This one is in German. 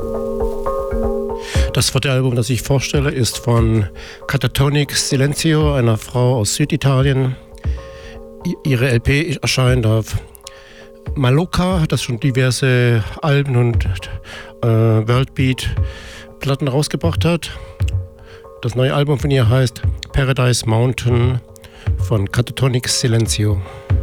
Das vierte Album, das ich vorstelle, ist von Catatonic Silenzio, einer Frau aus Süditalien. Ihre LP erscheint auf Maloka, das schon diverse Alben und Worldbeat-Platten rausgebracht hat. Das neue Album von ihr heißt Paradise Mountain von Catatonic Silenzio.